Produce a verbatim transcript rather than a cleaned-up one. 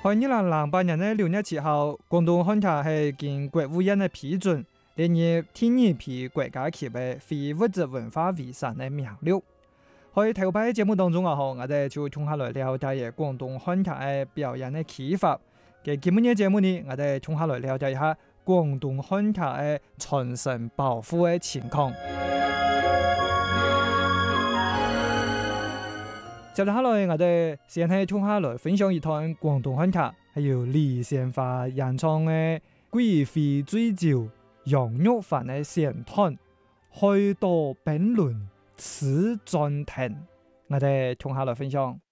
喺二零零八年嘅六月七號，廣東漢塔係經國務院嘅批准，列入第二批國家級嘅非物質文化遺產嘅名錄。喺頭排節目當中啊，我哋就同下來了解嘅廣東漢塔嘅表演嘅啟發。嘅今日嘅節目呢，我哋同下來了解一下廣東漢塔嘅傳承保護嘅情況。接下來我哋先係同下來分享一段廣東漢塔，係由李先發演唱嘅《貴妃醉酒楊玉環》嘅選段，開多辯論此暫停。我哋同下來分享。